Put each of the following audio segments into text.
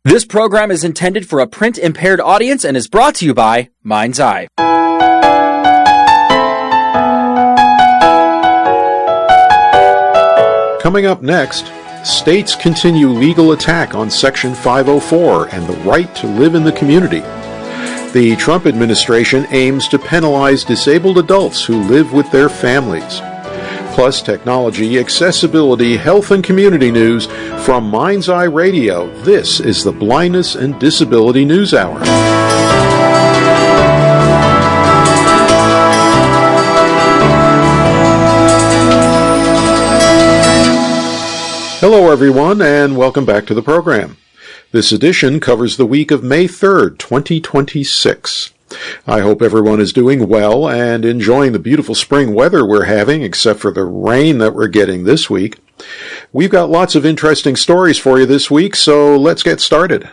This program is intended for a print-impaired audience and is brought to you by Mind's Eye. Coming up next, states continue legal attack on Section 504 and the right to live in the community. The Trump administration aims to penalize disabled adults who live with their families. Plus technology, accessibility, health, and community news from Mind's Eye Radio. This is the Blindness and Disability News Hour. Hello, everyone, and welcome back to the program. This edition covers the week of May 3rd, 2026. I hope everyone is doing well and enjoying the beautiful spring weather we're having, except for the rain that we're getting this week. We've got lots of interesting stories for you this week, so let's get started.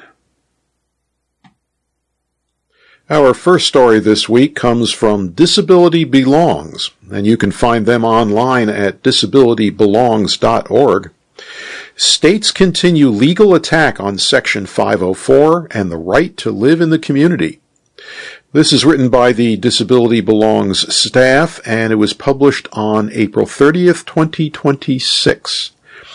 Our first story this week comes from Disability Belongs, and you can find them online at disabilitybelongs.org. States continue legal attack on Section 504 and the right to live in the community. This is written by the Disability Belongs staff, and it was published on April 30th, 2026.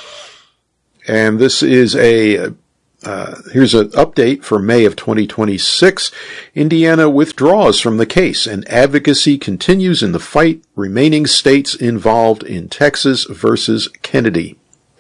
And this is here's an update for May of 2026. Indiana withdraws from the case, and advocacy continues in the fight, remaining states involved in Texas versus Kennedy.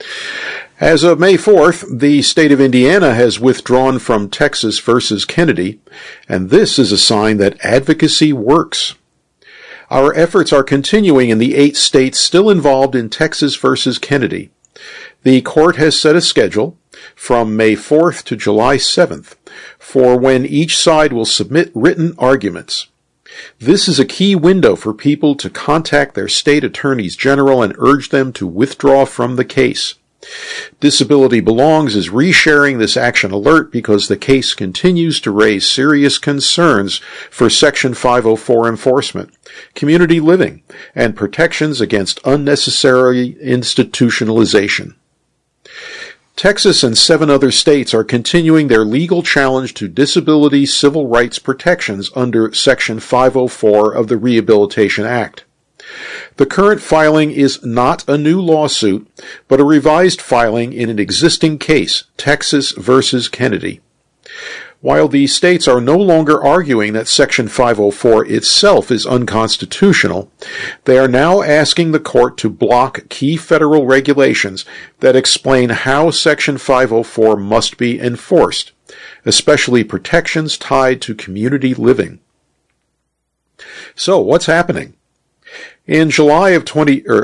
As of May 4th, the state of Indiana has withdrawn from Texas versus Kennedy, and this is a sign that advocacy works. Our efforts are continuing in the 8 states still involved in Texas versus Kennedy. The court has set a schedule from May 4th to July 7th for when each side will submit written arguments. This is a key window for people to contact their state attorneys general and urge them to withdraw from the case. Disability Belongs is resharing this action alert because the case continues to raise serious concerns for Section 504 enforcement, community living, and protections against unnecessary institutionalization. Texas and 7 other states are continuing their legal challenge to disability civil rights protections under Section 504 of the Rehabilitation Act. The current filing is not a new lawsuit, but a revised filing in an existing case, Texas versus Kennedy. While these states are no longer arguing that Section 504 itself is unconstitutional, they are now asking the court to block key federal regulations that explain how Section 504 must be enforced, especially protections tied to community living. So, what's happening? In January of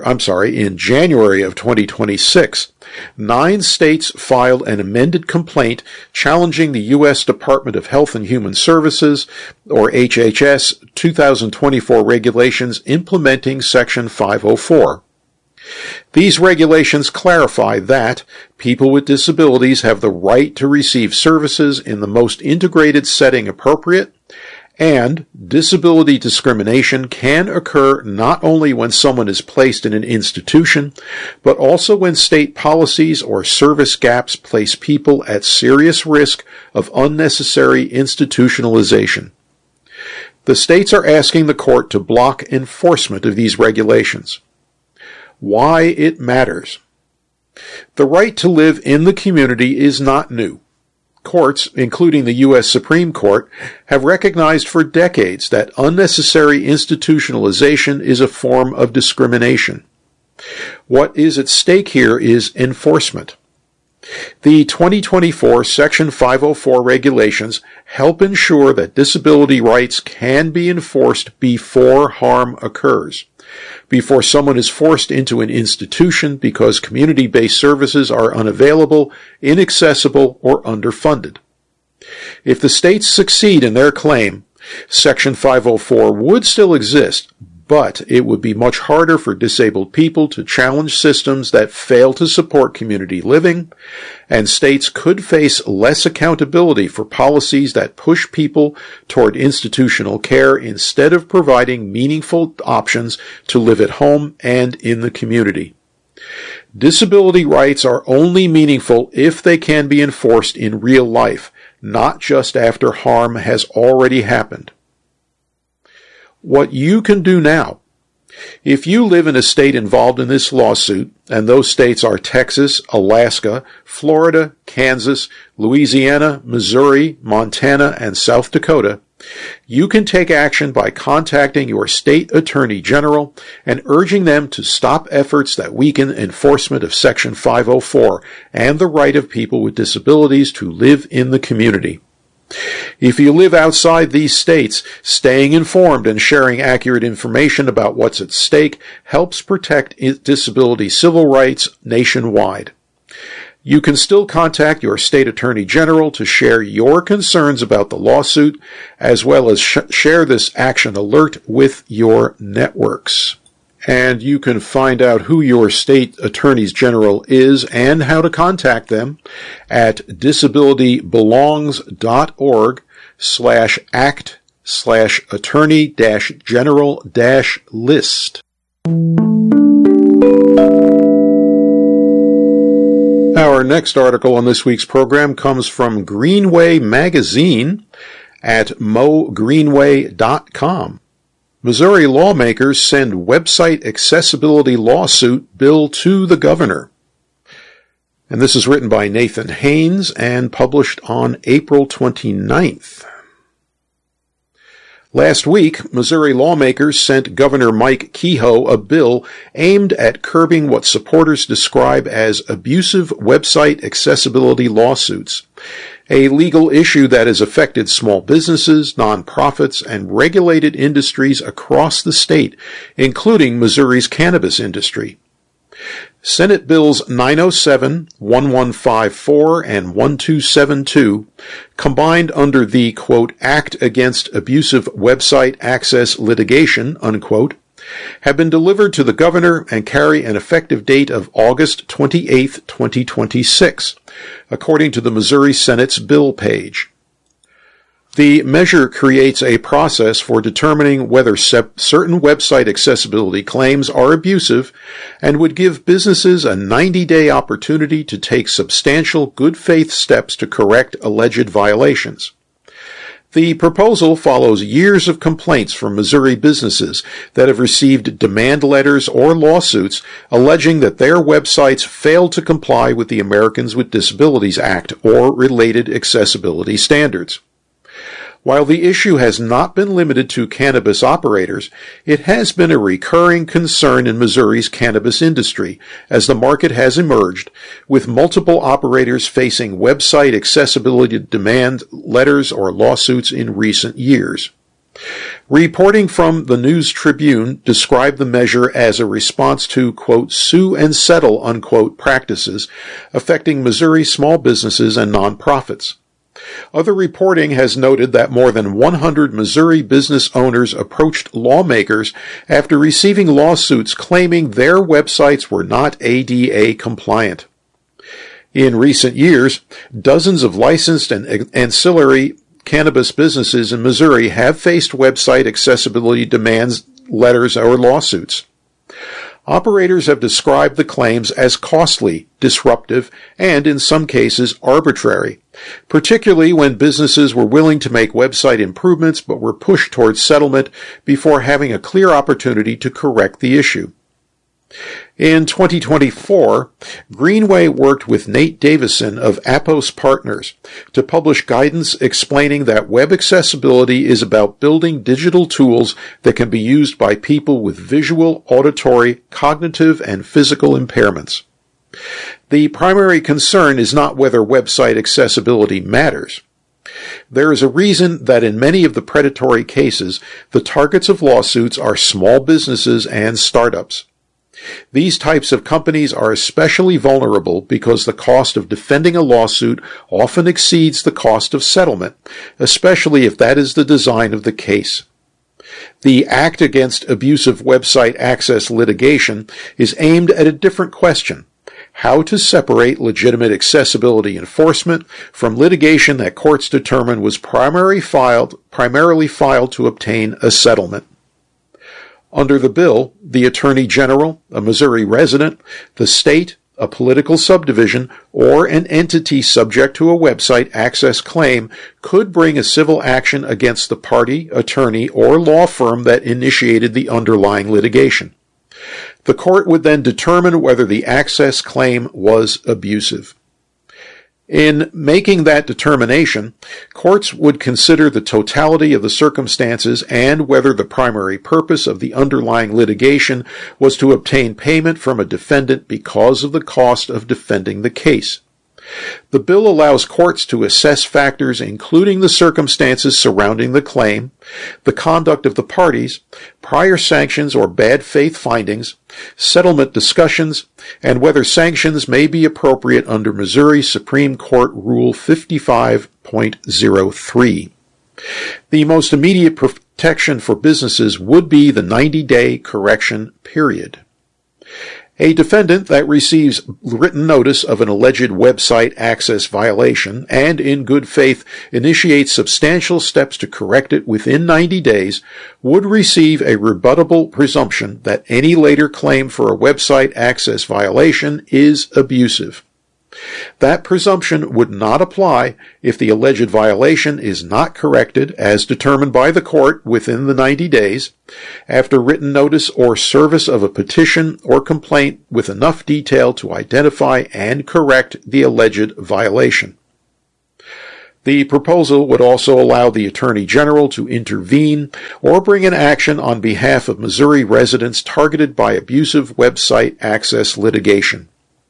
2026, 9 states filed an amended complaint challenging the U.S. Department of Health and Human Services, or HHS, 2024 regulations implementing Section 504. These regulations clarify that people with disabilities have the right to receive services in the most integrated setting appropriate, and disability discrimination can occur not only when someone is placed in an institution, but also when state policies or service gaps place people at serious risk of unnecessary institutionalization. The states are asking the court to block enforcement of these regulations. Why it matters. The right to live in the community is not new. Courts, including the U.S. Supreme Court, have recognized for decades that unnecessary institutionalization is a form of discrimination. What is at stake here is enforcement. The 2024 Section 504 regulations help ensure that disability rights can be enforced before harm occurs, before someone is forced into an institution because community-based services are unavailable, inaccessible, or underfunded. If the states succeed in their claim, Section 504 would still exist, but it would be much harder for disabled people to challenge systems that fail to support community living, and states could face less accountability for policies that push people toward institutional care instead of providing meaningful options to live at home and in the community. Disability rights are only meaningful if they can be enforced in real life, not just after harm has already happened. What you can do now. If you live in a state involved in this lawsuit, and those states are Texas, Alaska, Florida, Kansas, Louisiana, Missouri, Montana, and South Dakota, you can take action by contacting your state attorney general and urging them to stop efforts that weaken enforcement of Section 504 and the right of people with disabilities to live in the community. If you live outside these states, staying informed and sharing accurate information about what's at stake helps protect disability civil rights nationwide. You can still contact your state attorney general to share your concerns about the lawsuit, as well as share this action alert with your networks. And you can find out who your state attorney general is and how to contact them at disabilitybelongs.org/act/attorney-general-list. Our next article on this week's program comes from Greenway Magazine at mogreenway.com. Missouri lawmakers send website accessibility lawsuit bill to the governor. And this is written by Nathan Haynes and published on April 29th. Last week, Missouri lawmakers sent Governor Mike Kehoe a bill aimed at curbing what supporters describe as abusive website accessibility lawsuits, a legal issue that has affected small businesses, nonprofits, and regulated industries across the state, including Missouri's cannabis industry. Senate Bills 907, 1154, and 1272, combined under the, quote, Act Against Abusive Website Access Litigation, unquote, have been delivered to the governor and carry an effective date of August 28, 2026, according to the Missouri Senate's bill page. The measure creates a process for determining whether certain website accessibility claims are abusive and would give businesses a 90-day opportunity to take substantial good faith steps to correct alleged violations. The proposal follows years of complaints from Missouri businesses that have received demand letters or lawsuits alleging that their websites fail to comply with the Americans with Disabilities Act or related accessibility standards. While the issue has not been limited to cannabis operators, it has been a recurring concern in Missouri's cannabis industry as the market has emerged, with multiple operators facing website accessibility demand letters or lawsuits in recent years. Reporting from the News Tribune described the measure as a response to, quote, sue and settle, unquote, practices affecting Missouri small businesses and nonprofits. Other reporting has noted that more than 100 Missouri business owners approached lawmakers after receiving lawsuits claiming their websites were not ADA compliant. In recent years, dozens of licensed and ancillary cannabis businesses in Missouri have faced website accessibility demands, letters, or lawsuits. Operators have described the claims as costly, disruptive, and in some cases arbitrary, particularly when businesses were willing to make website improvements but were pushed towards settlement before having a clear opportunity to correct the issue. In 2024, Greenway worked with Nate Davison of Apos Partners to publish guidance explaining that web accessibility is about building digital tools that can be used by people with visual, auditory, cognitive, and physical impairments. The primary concern is not whether website accessibility matters. There is a reason that in many of the predatory cases, the targets of lawsuits are small businesses and startups. These types of companies are especially vulnerable because the cost of defending a lawsuit often exceeds the cost of settlement, especially if that is the design of the case. The Act Against Abusive Website Access Litigation is aimed at a different question: how to separate legitimate accessibility enforcement from litigation that courts determine was primarily filed to obtain a settlement. Under the bill, the Attorney General, a Missouri resident, the state, a political subdivision, or an entity subject to a website access claim could bring a civil action against the party, attorney, or law firm that initiated the underlying litigation. The court would then determine whether the access claim was abusive. In making that determination, courts would consider the totality of the circumstances and whether the primary purpose of the underlying litigation was to obtain payment from a defendant because of the cost of defending the case. The bill allows courts to assess factors including the circumstances surrounding the claim, the conduct of the parties, prior sanctions or bad faith findings, settlement discussions, and whether sanctions may be appropriate under Missouri Supreme Court Rule 55.03. The most immediate protection for businesses would be the 90-day correction period. A defendant that receives written notice of an alleged website access violation and in good faith initiates substantial steps to correct it within 90 days would receive a rebuttable presumption that any later claim for a website access violation is abusive. That presumption would not apply if the alleged violation is not corrected as determined by the court within the 90 days, after written notice or service of a petition or complaint with enough detail to identify and correct the alleged violation. The proposal would also allow the Attorney General to intervene or bring an action on behalf of Missouri residents targeted by abusive website access litigation.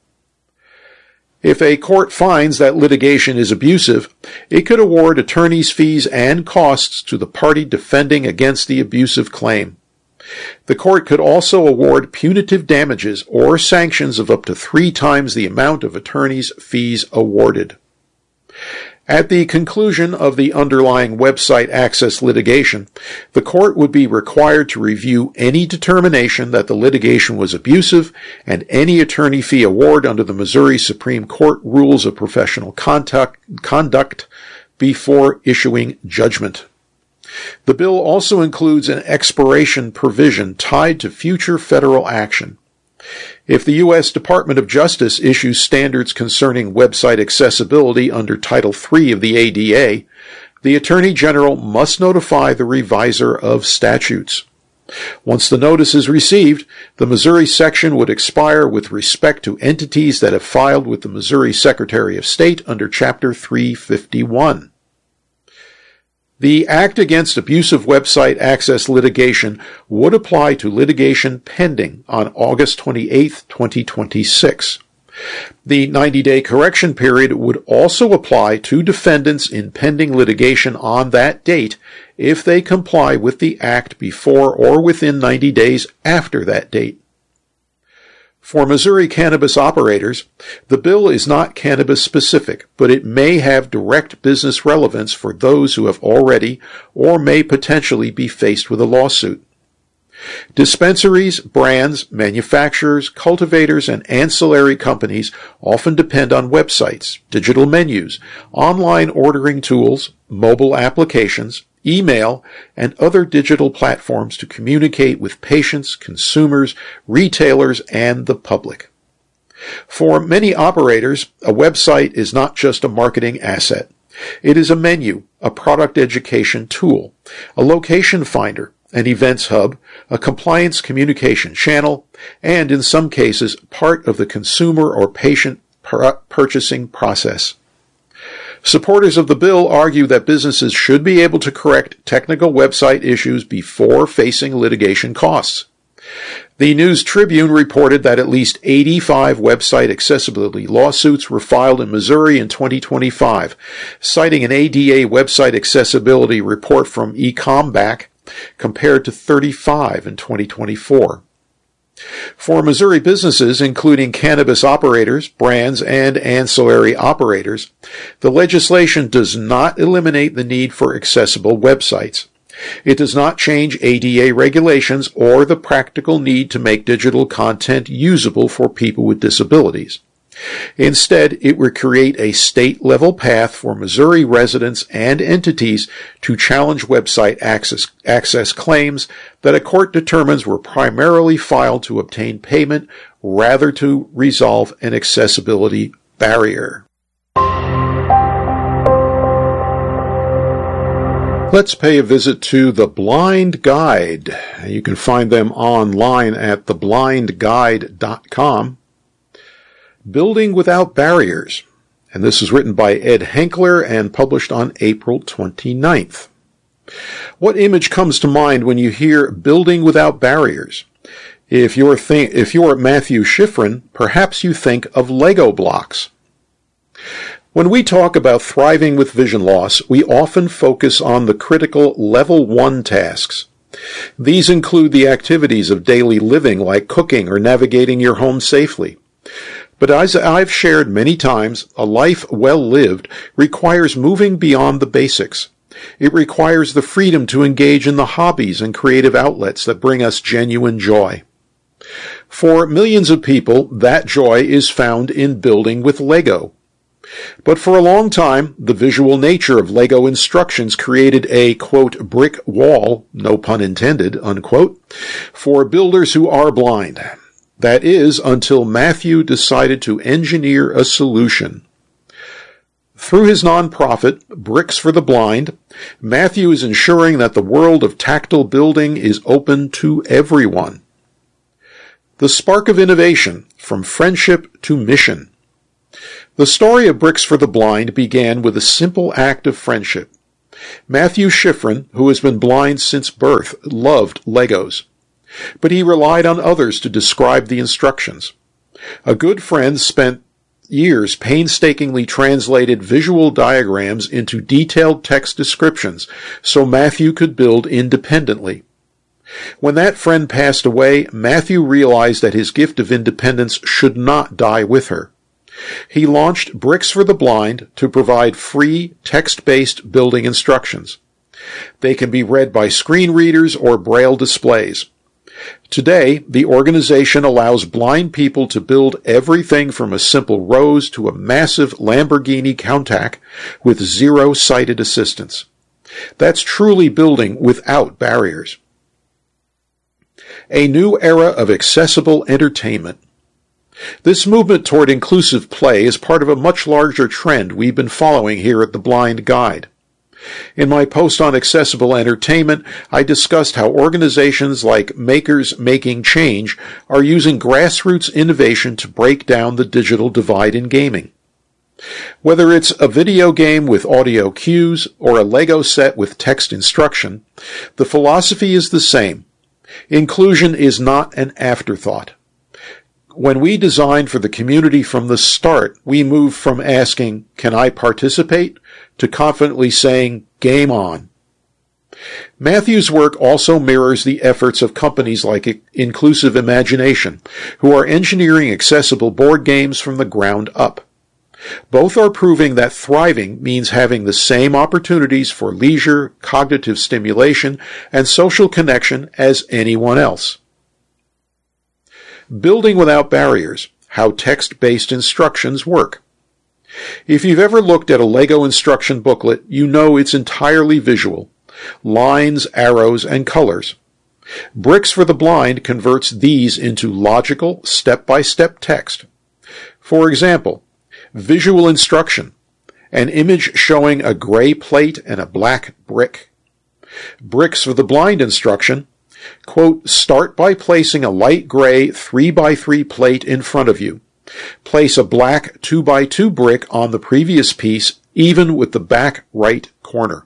If a court finds that litigation is abusive, it could award attorney's fees and costs to the party defending against the abusive claim. The court could also award punitive damages or sanctions of up to 3 times the amount of attorney's fees awarded. At the conclusion of the underlying website access litigation, the court would be required to review any determination that the litigation was abusive and any attorney fee award under the Missouri Supreme Court Rules of Professional Conduct before issuing judgment. The bill also includes an expiration provision tied to future federal action. If the U.S. Department of Justice issues standards concerning website accessibility under Title III of the ADA, the Attorney General must notify the reviser of statutes. Once the notice is received, the Missouri section would expire with respect to entities that have filed with the Missouri Secretary of State under Chapter 351. The Act Against Abusive Website Access Litigation would apply to litigation pending on August 28, 2026. The 90-day correction period would also apply to defendants in pending litigation on that date if they comply with the Act before or within 90 days after that date. For Missouri cannabis operators, the bill is not cannabis-specific, but it may have direct business relevance for those who have already or may potentially be faced with a lawsuit. Dispensaries, brands, manufacturers, cultivators, and ancillary companies often depend on websites, digital menus, online ordering tools, mobile applications, email, and other digital platforms to communicate with patients, consumers, retailers, and the public. For many operators, a website is not just a marketing asset. It is a menu, a product education tool, a location finder, an events hub, a compliance communication channel, and in some cases, part of the consumer or patient purchasing process. Supporters of the bill argue that businesses should be able to correct technical website issues before facing litigation costs. The News Tribune reported that at least 85 website accessibility lawsuits were filed in Missouri in 2025, citing an ADA website accessibility report from eComback compared to 35 in 2024. For Missouri businesses, including cannabis operators, brands, and ancillary operators, the legislation does not eliminate the need for accessible websites. It does not change ADA regulations or the practical need to make digital content usable for people with disabilities. Instead, it would create a state-level path for Missouri residents and entities to challenge website access claims that a court determines were primarily filed to obtain payment rather to resolve an accessibility barrier. Let's pay a visit to The Blind Guide. You can find them online at theblindguide.com. Building Without Barriers. And this is written by Ed Henkler and published on April 29th. What image comes to mind when you hear Building Without Barriers? If you're Matthew Schifrin, perhaps you think of Lego blocks. When we talk about thriving with vision loss, we often focus on the critical Level 1 tasks. These include the activities of daily living like cooking or navigating your home safely. But as I've shared many times, a life well lived requires moving beyond the basics. It requires the freedom to engage in the hobbies and creative outlets that bring us genuine joy. For millions of people, that joy is found in building with Lego. But for a long time, the visual nature of Lego instructions created a, quote, brick wall, no pun intended, unquote, for builders who are blind. That is, until Matthew decided to engineer a solution. Through his nonprofit, Bricks for the Blind, Matthew is ensuring that the world of tactile building is open to everyone. The spark of innovation, from friendship to mission. The story of Bricks for the Blind began with a simple act of friendship. Matthew Schifrin, who has been blind since birth, loved Legos. But he relied on others to describe the instructions. A good friend spent years painstakingly translated visual diagrams into detailed text descriptions so Matthew could build independently. When that friend passed away, Matthew realized that his gift of independence should not die with her. He launched Bricks for the Blind to provide free text-based building instructions. They can be read by screen readers or braille displays. Today, the organization allows blind people to build everything from a simple rose to a massive Lamborghini Countach with zero sighted assistance. That's truly building without barriers. A new era of accessible entertainment. This movement toward inclusive play is part of a much larger trend we've been following here at The Blind Guide. In my post on accessible entertainment, I discussed how organizations like Makers Making Change are using grassroots innovation to break down the digital divide in gaming. Whether it's a video game with audio cues or a Lego set with text instruction, the philosophy is the same. Inclusion is not an afterthought. When we designed for the community from the start, we moved from asking, "Can I participate?" to confidently saying, "Game on." Matthew's work also mirrors the efforts of companies like Inclusive Imagination, who are engineering accessible board games from the ground up. Both are proving that thriving means having the same opportunities for leisure, cognitive stimulation, and social connection as anyone else. Building Without Barriers, How Text-Based Instructions Work. If you've ever looked at a Lego instruction booklet, you know it's entirely visual. Lines, arrows, and colors. Bricks for the Blind converts these into logical, step-by-step text. For example, visual instruction. An image showing a gray plate and a black brick. Bricks for the Blind instruction. Quote, start by placing a light gray 3x3 plate in front of you. Place a black 2x2 brick on the previous piece, even with the back right corner.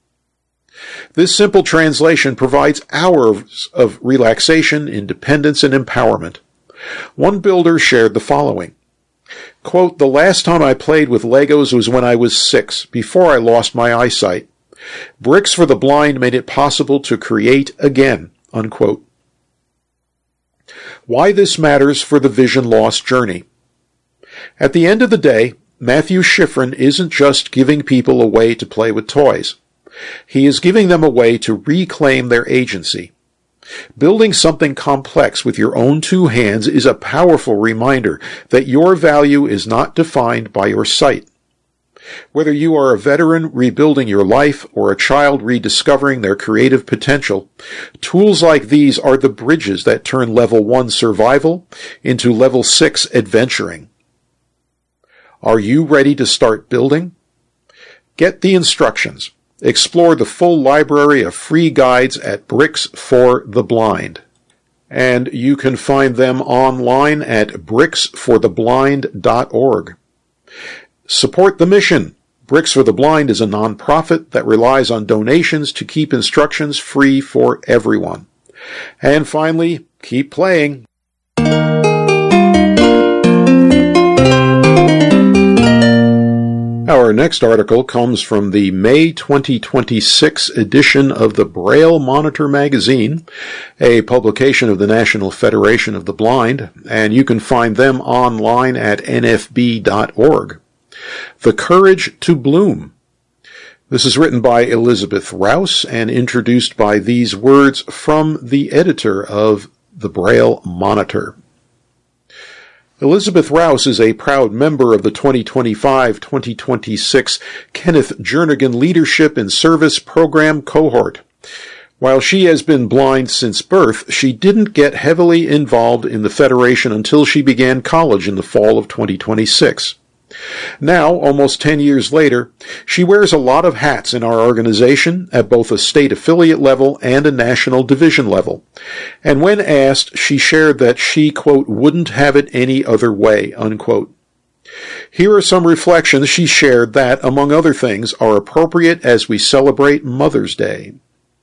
This simple translation provides hours of relaxation, independence, and empowerment. One builder shared the following. Quote, the last time I played with Legos was when I was 6, before I lost my eyesight. Bricks for the Blind made it possible to create again. Unquote. Why this matters for the vision loss journey. At the end of the day, Matthew Schifrin isn't just giving people a way to play with toys. He is giving them a way to reclaim their agency. Building something complex with your own two hands is a powerful reminder that your value is not defined by your sight. Whether you are a veteran rebuilding your life or a child rediscovering their creative potential, tools like these are the bridges that turn level 1 survival into level 6 adventuring. Are you ready to start building? Get the instructions. Explore the full library of free guides at Bricks for the Blind. And you can find them online at bricksfortheblind.org. Support the mission. Bricks for the Blind is a nonprofit that relies on donations to keep instructions free for everyone. And finally, keep playing. Our next article comes from the May 2026 edition of the Braille Monitor magazine, a publication of the National Federation of the Blind, and you can find them online at nfb.org. The Courage to Bloom. This is written by Elizabeth Rouse and introduced by these words from the editor of the Braille Monitor. Elizabeth Rouse is a proud member of the 2025-2026 Kenneth Jernigan Leadership in Service Program cohort. While she has been blind since birth, she didn't get heavily involved in the Federation until she began college in the fall of 2026. Now, almost 10 years later, she wears a lot of hats in our organization at both a state affiliate level and a national division level. And when asked, she shared that she, quote, wouldn't have it any other way, unquote. Here are some reflections she shared that, among other things, are appropriate as we celebrate Mother's Day.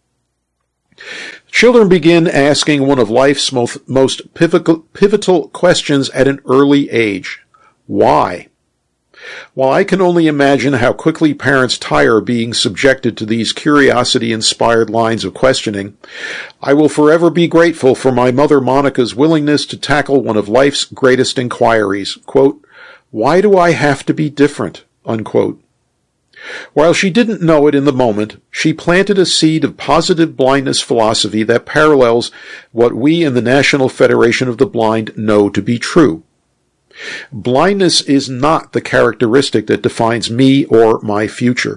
Children begin asking one of life's most pivotal questions at an early age. Why? While I can only imagine how quickly parents tire being subjected to these curiosity-inspired lines of questioning, I will forever be grateful for my mother Monica's willingness to tackle one of life's greatest inquiries, quote, why do I have to be different, unquote. While she didn't know it in the moment, she planted a seed of positive blindness philosophy that parallels what we in the National Federation of the Blind know to be true. Blindness is not the characteristic that defines me or my future.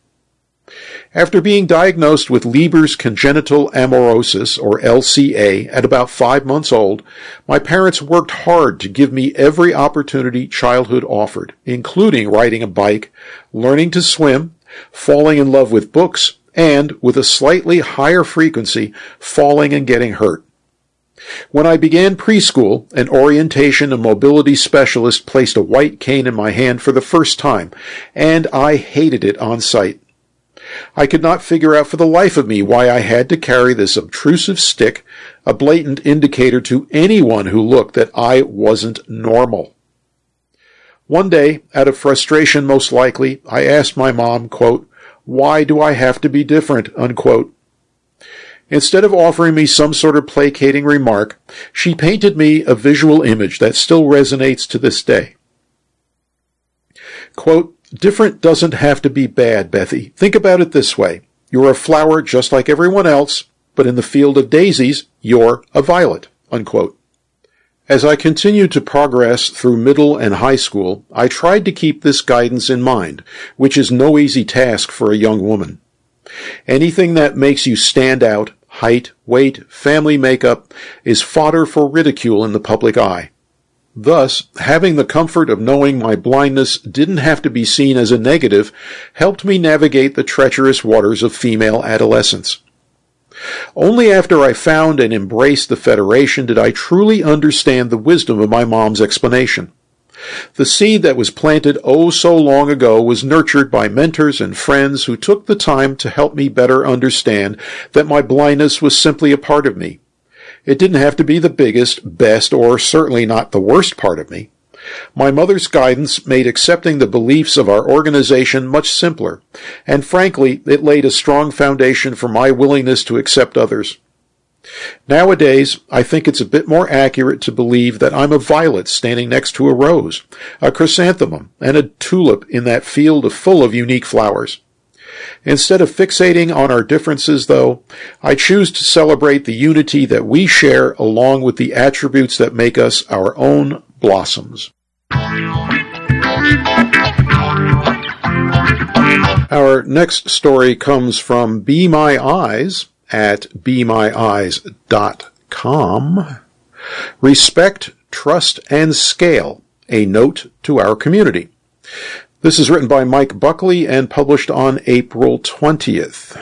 After being diagnosed with Leber's congenital amaurosis, or LCA, at about 5 months old, my parents worked hard to give me every opportunity childhood offered, including riding a bike, learning to swim, falling in love with books, and, with a slightly higher frequency, falling and getting hurt. When I began preschool, an orientation and mobility specialist placed a white cane in my hand for the first time, and I hated it on sight. I could not figure out for the life of me why I had to carry this obtrusive stick, a blatant indicator to anyone who looked that I wasn't normal. One day, out of frustration most likely, I asked my mom, quote, why do I have to be different, unquote. Instead of offering me some sort of placating remark, she painted me a visual image that still resonates to this day. Quote, different doesn't have to be bad, Bethy. Think about it this way. You're a flower just like everyone else, but in the field of daisies, you're a violet, unquote. As I continued to progress through middle and high school, I tried to keep this guidance in mind, which is no easy task for a young woman. Anything that makes you stand out, height, weight, family makeup, is fodder for ridicule in the public eye. Thus, having the comfort of knowing my blindness didn't have to be seen as a negative helped me navigate the treacherous waters of female adolescence. Only after I found and embraced the Federation did I truly understand the wisdom of my mom's explanation. The seed that was planted oh so long ago was nurtured by mentors and friends who took the time to help me better understand that my blindness was simply a part of me. It didn't have to be the biggest, best, or certainly not the worst part of me. My mother's guidance made accepting the beliefs of our organization much simpler, and frankly, it laid a strong foundation for my willingness to accept others. Nowadays, I think it's a bit more accurate to believe that I'm a violet standing next to a rose, a chrysanthemum, and a tulip in that field full of unique flowers. Instead of fixating on our differences, though, I choose to celebrate the unity that we share along with the attributes that make us our own blossoms. Our next story comes from Be My Eyes at BeMyEyes.com. Respect, Trust, and Scale, a note to our community. This is written by Mike Buckley and published on April 20th.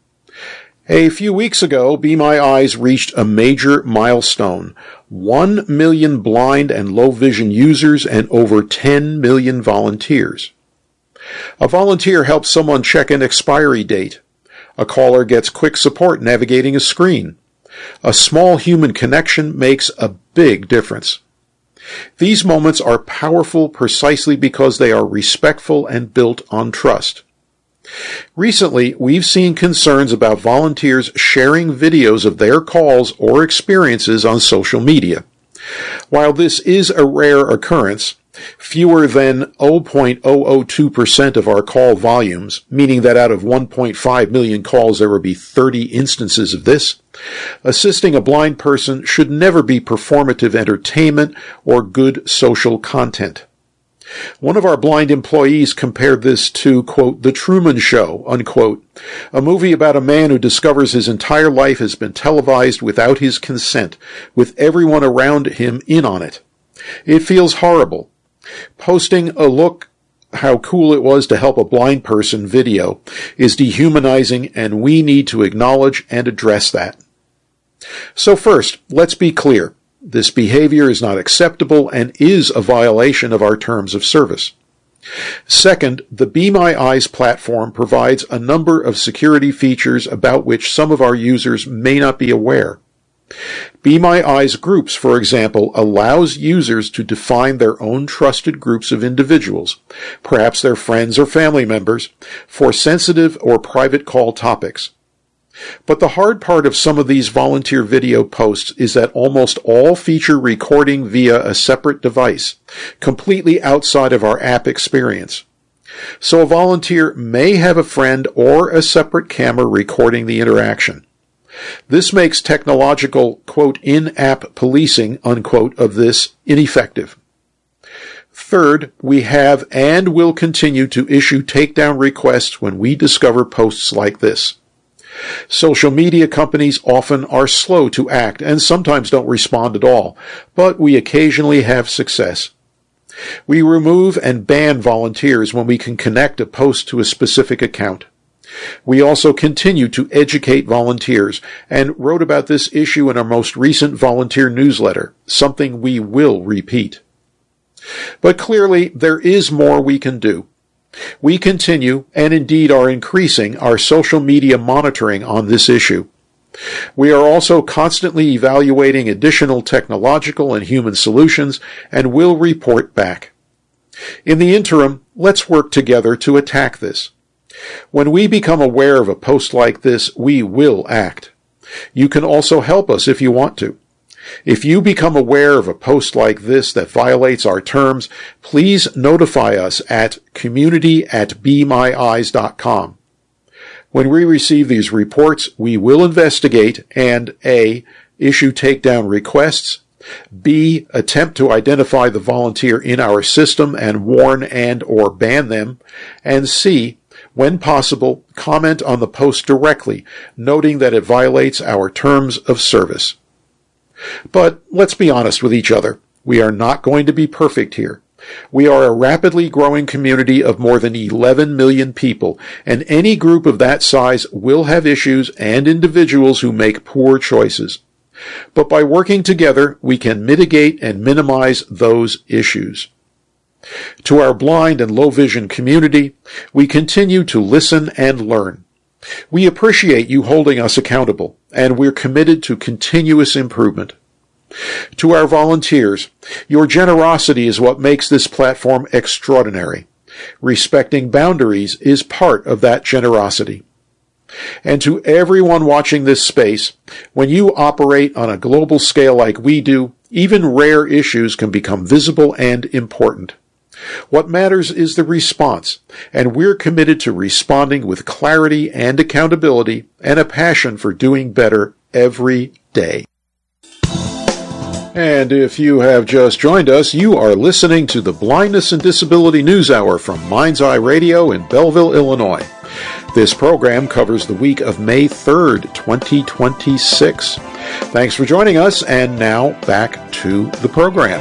A few weeks ago, Be My Eyes reached a major milestone: 1 million blind and low vision users and over 10 million volunteers. A volunteer helps someone check an expiry date. A caller gets quick support navigating a screen. A small human connection makes a big difference. These moments are powerful precisely because they are respectful and built on trust. Recently, we've seen concerns about volunteers sharing videos of their calls or experiences on social media. While this is a rare occurrence, fewer than 0.002% of our call volumes, meaning that out of 1.5 million calls there will be 30 instances of this, assisting a blind person should never be performative entertainment or good social content. One of our blind employees compared this to, quote, The Truman Show, unquote, a movie about a man who discovers his entire life has been televised without his consent, with everyone around him in on it. It feels horrible. Posting a look how cool it was to help a blind person video is dehumanizing, and we need to acknowledge and address that. So first, let's be clear. This behavior is not acceptable and is a violation of our terms of service. Second, the Be My Eyes platform provides a number of security features about which some of our users may not be aware. Be My Eyes Groups, for example, allows users to define their own trusted groups of individuals, perhaps their friends or family members, for sensitive or private call topics. But the hard part of some of these volunteer video posts is that almost all feature recording via a separate device, completely outside of our app experience. So a volunteer may have a friend or a separate camera recording the interaction. This makes technological, quote, in-app policing, unquote, of this ineffective. Third, we have and will continue to issue takedown requests when we discover posts like this. Social media companies often are slow to act and sometimes don't respond at all, but we occasionally have success. We remove and ban volunteers when we can connect a post to a specific account. We also continue to educate volunteers and wrote about this issue in our most recent volunteer newsletter, something we will repeat. But clearly, there is more we can do. We continue, and indeed are increasing, our social media monitoring on this issue. We are also constantly evaluating additional technological and human solutions and will report back. In the interim, let's work together to attack this. When we become aware of a post like this, we will act. You can also help us if you want to. If you become aware of a post like this that violates our terms, please notify us at community@BeMyEyes.com. When we receive these reports, we will investigate and A, issue takedown requests, B, attempt to identify the volunteer in our system and warn and or ban them, and C, when possible, comment on the post directly, noting that it violates our terms of service. But let's be honest with each other. We are not going to be perfect here. We are a rapidly growing community of more than 11 million people, and any group of that size will have issues and individuals who make poor choices. But by working together, we can mitigate and minimize those issues. To our blind and low vision community, we continue to listen and learn. We appreciate you holding us accountable, and we're committed to continuous improvement. To our volunteers, your generosity is what makes this platform extraordinary. Respecting boundaries is part of that generosity. And to everyone watching this space, when you operate on a global scale like we do, even rare issues can become visible and important. What matters is the response, and we're committed to responding with clarity and accountability and a passion for doing better every day. And if you have just joined us, you are listening to the Blindness and Disability News Hour from Mind's Eye Radio in Belleville, Illinois. This program covers the week of May 3rd, 2026. Thanks for joining us, and now back to the program.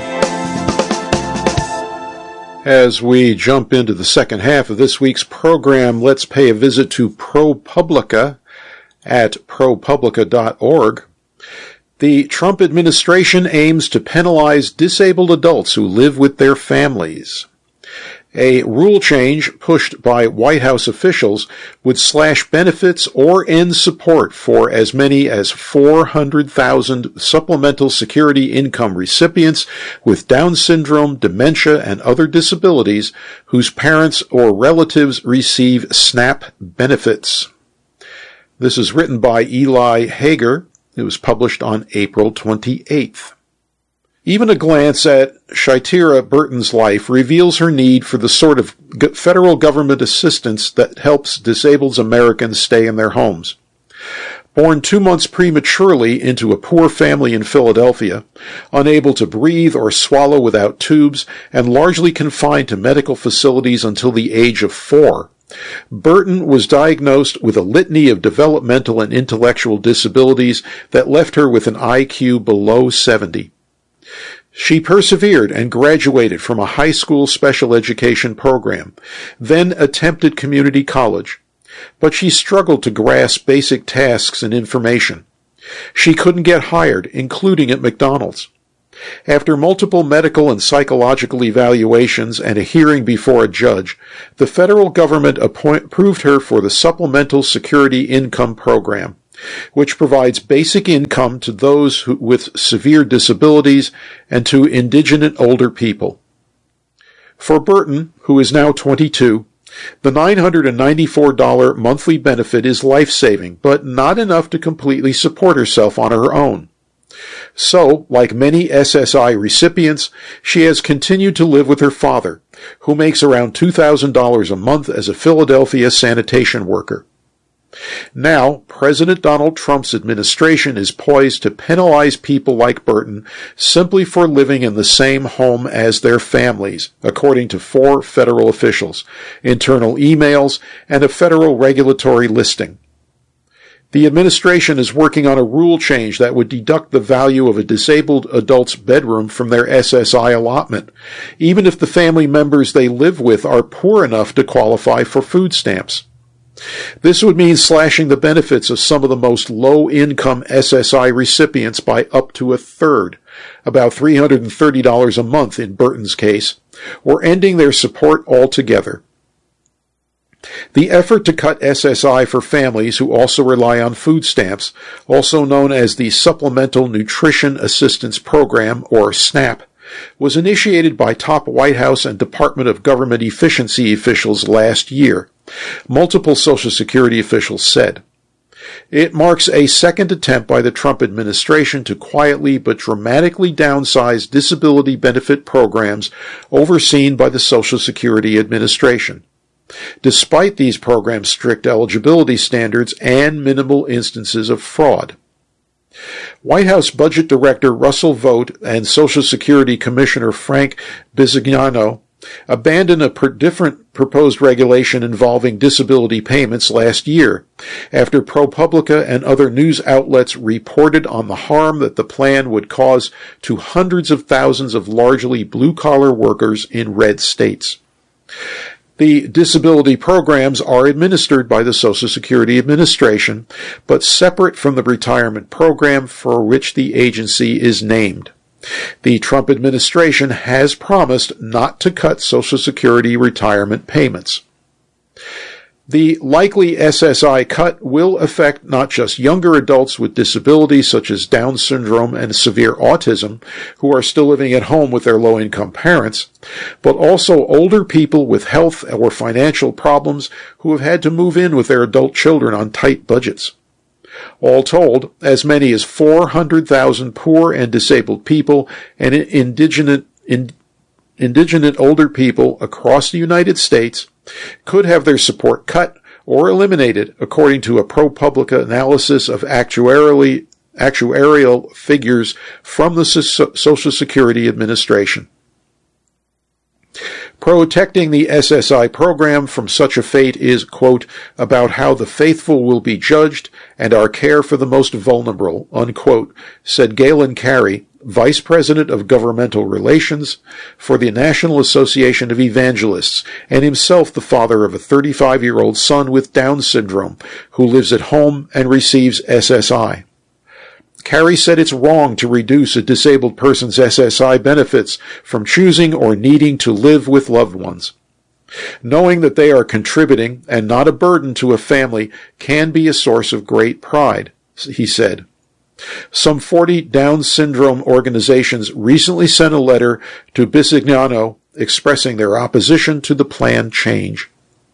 As we jump into the second half of this week's program, let's pay a visit to ProPublica at propublica.org. The Trump administration aims to penalize disabled adults who live with their families. A rule change pushed by White House officials would slash benefits or end support for as many as 400,000 supplemental security income recipients with Down syndrome, dementia, and other disabilities whose parents or relatives receive SNAP benefits. This is written by Eli Hager. It was published on April 28th. Even a glance at Shatira Burton's life reveals her need for the sort of federal government assistance that helps disabled Americans stay in their homes. Born 2 months prematurely into a poor family in Philadelphia, unable to breathe or swallow without tubes, and largely confined to medical facilities until the age of 4, Burton was diagnosed with a litany of developmental and intellectual disabilities that left her with an IQ below 70. She persevered and graduated from a high school special education program, then attempted community college, but she struggled to grasp basic tasks and information. She couldn't get hired, including at McDonald's. After multiple medical and psychological evaluations and a hearing before a judge, the federal government approved her for the Supplemental Security Income Program, which provides basic income to those with severe disabilities and to indigent older people. For Burton, who is now 22, the $994 monthly benefit is life-saving, but not enough to completely support herself on her own. So, like many SSI recipients, she has continued to live with her father, who makes around $2,000 a month as a Philadelphia sanitation worker. Now, President Donald Trump's administration is poised to penalize people like Burton simply for living in the same home as their families, according to 4 federal officials, internal emails, and a federal regulatory listing. The administration is working on a rule change that would deduct the value of a disabled adult's bedroom from their SSI allotment, even if the family members they live with are poor enough to qualify for food stamps. This would mean slashing the benefits of some of the most low-income SSI recipients by up to a third, about $330 a month in Burton's case, or ending their support altogether. The effort to cut SSI for families who also rely on food stamps, also known as the Supplemental Nutrition Assistance Program, or SNAP, was initiated by top White House and Department of Government Efficiency officials last year, multiple Social Security officials said. It marks a second attempt by the Trump administration to quietly but dramatically downsize disability benefit programs overseen by the Social Security Administration, despite these programs' strict eligibility standards and minimal instances of fraud. White House Budget Director Russell Vought and Social Security Commissioner Frank Bisignano abandoned a different proposed regulation involving disability payments last year, after ProPublica and other news outlets reported on the harm that the plan would cause to hundreds of thousands of largely blue-collar workers in red states. The disability programs are administered by the Social Security Administration, but separate from the retirement program for which the agency is named. The Trump administration has promised not to cut Social Security retirement payments. The likely SSI cut will affect not just younger adults with disabilities such as Down syndrome and severe autism, who are still living at home with their low-income parents, but also older people with health or financial problems who have had to move in with their adult children on tight budgets. All told, as many as 400,000 poor and disabled people and indigent indigent older people across the United States could have their support cut or eliminated according to a ProPublica analysis of actuarial figures from the Social Security Administration. Protecting the SSI program from such a fate is, quote, about how the faithful will be judged and our care for the most vulnerable, unquote, said Galen Carey, Vice President of Governmental Relations for the National Association of Evangelists, and himself the father of a 35-year-old son with Down syndrome who lives at home and receives SSI. Carey said it's wrong to reduce a disabled person's SSI benefits from choosing or needing to live with loved ones. Knowing that they are contributing and not a burden to a family can be a source of great pride, he said. Some 40 Down syndrome organizations recently sent a letter to Bisignano expressing their opposition to the planned change.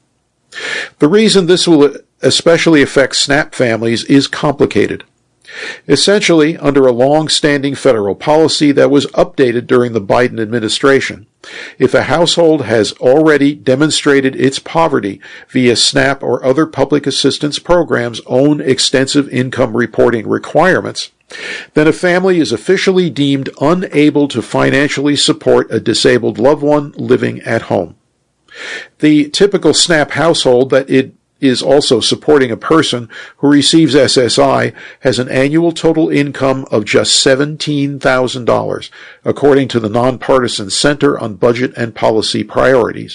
The reason this will especially affect SNAP families is complicated. Essentially, under a long-standing federal policy that was updated during the Biden administration, if a household has already demonstrated its poverty via SNAP or other public assistance programs' own extensive income reporting requirements, then a family is officially deemed unable to financially support a disabled loved one living at home. The typical SNAP household that it is also supporting a person who receives SSI has an annual total income of just $17,000, according to the Nonpartisan Center on Budget and Policy Priorities.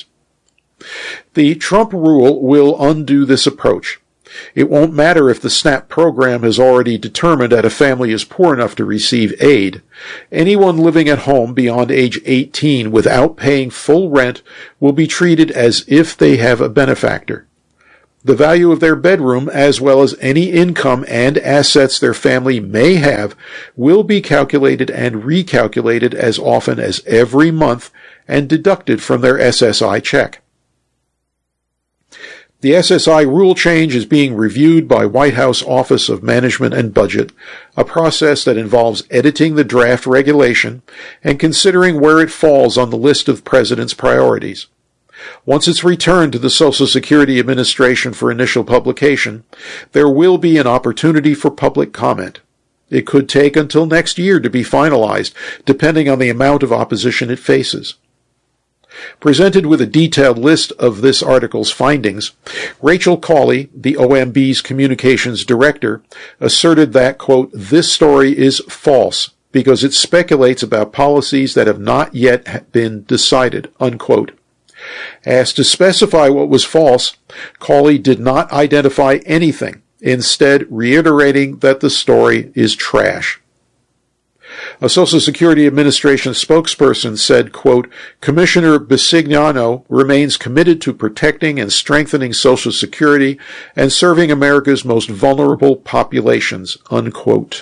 The Trump rule will undo this approach. It won't matter if the SNAP program has already determined that a family is poor enough to receive aid. Anyone living at home beyond age 18 without paying full rent will be treated as if they have a benefactor. The value of their bedroom, as well as any income and assets their family may have, will be calculated and recalculated as often as every month and deducted from their SSI check. The SSI rule change is being reviewed by White House Office of Management and Budget, a process that involves editing the draft regulation and considering where it falls on the list of President's priorities. Once it's returned to the Social Security Administration for initial publication, there will be an opportunity for public comment. It could take until next year to be finalized, depending on the amount of opposition it faces. Presented with a detailed list of this article's findings, Rachel Cawley, the OMB's communications director, asserted that, quote, this story is false because it speculates about policies that have not yet been decided, unquote. Asked to specify what was false, Cawley did not identify anything, instead reiterating that the story is trash. A Social Security Administration spokesperson said, quote, Commissioner Bisignano remains committed to protecting and strengthening Social Security and serving America's most vulnerable populations, unquote.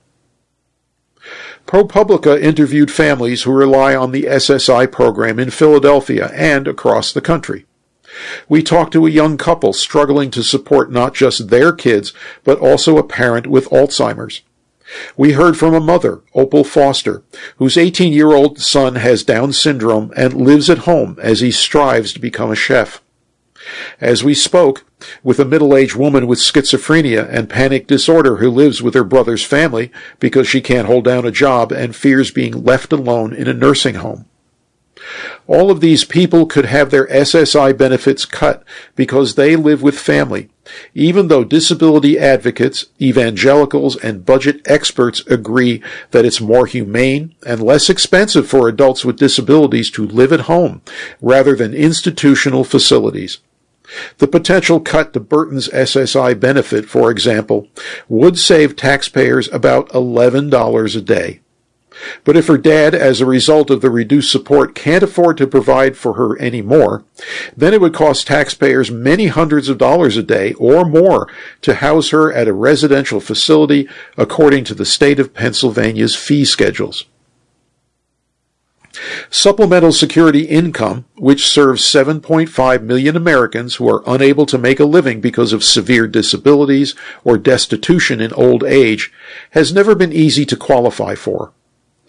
ProPublica interviewed families who rely on the SSI program in Philadelphia and across the country. We talked to a young couple struggling to support not just their kids, but also a parent with Alzheimer's. We heard from a mother, Opal Foster, whose 18-year-old son has Down syndrome and lives at home as he strives to become a chef. As we spoke with a middle-aged woman with schizophrenia and panic disorder who lives with her brother's family because she can't hold down a job and fears being left alone in a nursing home. All of these people could have their SSI benefits cut because they live with family, even though disability advocates, evangelicals, and budget experts agree that it's more humane and less expensive for adults with disabilities to live at home rather than institutional facilities. The potential cut to Burton's SSI benefit, for example, would save taxpayers about $11 a day. But if her dad, as a result of the reduced support, can't afford to provide for her anymore, then it would cost taxpayers many hundreds of dollars a day or more to house her at a residential facility according to the state of Pennsylvania's fee schedules. Supplemental Security income, which serves 7.5 million Americans who are unable to make a living because of severe disabilities or destitution in old age, has never been easy to qualify for.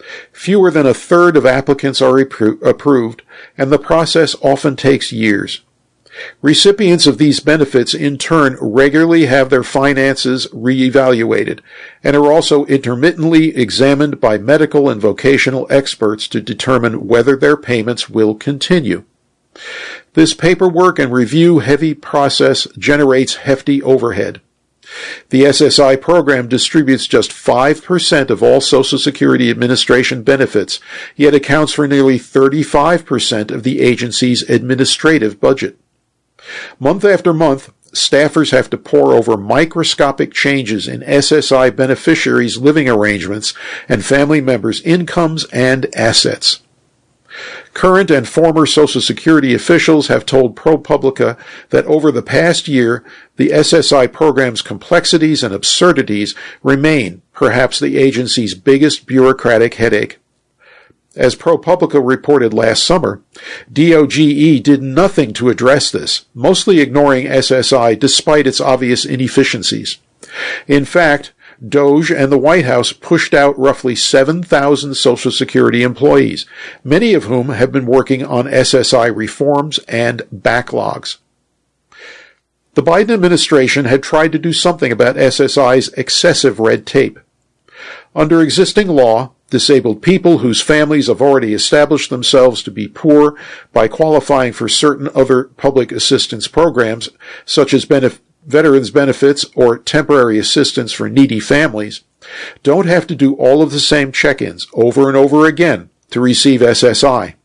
Fewer than a third of applicants are approved, and the process often takes years. Recipients of these benefits in turn regularly have their finances reevaluated and are also intermittently examined by medical and vocational experts to determine whether their payments will continue. This paperwork and review-heavy process generates hefty overhead. The SSI program distributes just 5% of all Social Security Administration benefits, yet accounts for nearly 35% of the agency's administrative budget. Month after month, staffers have to pore over microscopic changes in SSI beneficiaries' living arrangements and family members' incomes and assets. Current and former Social Security officials have told ProPublica that over the past year, the SSI program's complexities and absurdities remain perhaps the agency's biggest bureaucratic headache. As ProPublica reported last summer, DOGE did nothing to address this, mostly ignoring SSI despite its obvious inefficiencies. In fact, DOGE and the White House pushed out roughly 7,000 Social Security employees, many of whom have been working on SSI reforms and backlogs. The Biden administration had tried to do something about SSI's excessive red tape. Under existing law, disabled people whose families have already established themselves to be poor by qualifying for certain other public assistance programs, such as veterans benefits or temporary assistance for needy families, don't have to do all of the same check-ins over and over again to receive SSI.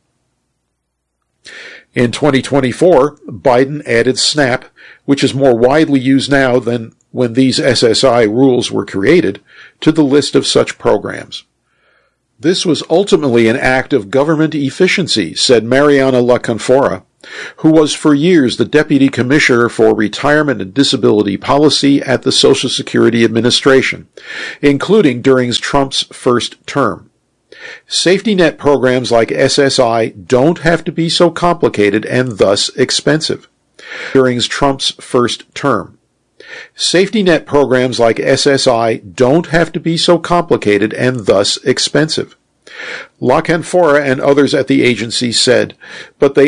In 2024, Biden added SNAP, which is more widely used now than when these SSI rules were created, to the list of such programs. This was ultimately an act of government efficiency, said Mariana LaCanfora, who was for years the Deputy Commissioner for Retirement and Disability Policy at the Social Security Administration, including during Trump's first term. Safety net programs like SSI don't have to be so complicated and thus expensive. During Trump's first term. Safety net programs like SSI don't have to be so complicated and thus expensive. LaCanfora and others at the agency said, but they